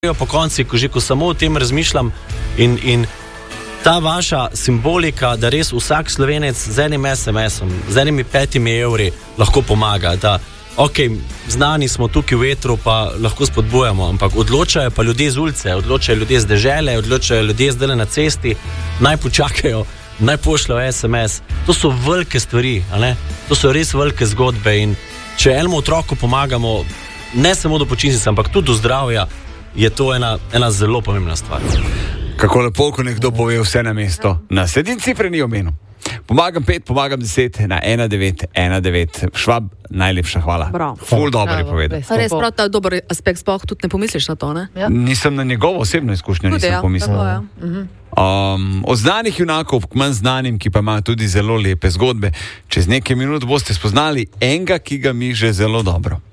po konci, ko samo o tem razmišljam in ta vaša simbolika, da res vsak Slovenec z enim SMS-om, z enimi 5 evri lahko pomaga, da znani smo tukaj v etru, pa lahko spodbujamo, ampak odločajo pa ljudje z ulice, odločajo ljudje z dežele, odločajo ljudje zdaj na cesti, naj počakajo, naj pošljajo SMS. To so velike stvari, to so res velike zgodbe in če enemu otroku pomagamo, ne samo do počitnice, ampak tudi do zdravja, je to ena zelo pomembna stvar. Kako lepo, ko nekdo pove vse na mesto. Na sedin cifre ni omenil. Pomagam 5, pomagam 10 na 1919. Švab, najlepša hvala. Ful dobro je povedal. Res prav ta dober aspekt, sploh tudi ne pomisliš na to, ne? Ja. Nisem na njegovo osebno izkušnjo, nisem pomislil. Od znanih junakov k manj znanim, ki pa imajo tudi zelo lepe zgodbe. Čez nekaj minut boste spoznali enega, ki ga mi že zelo dobro.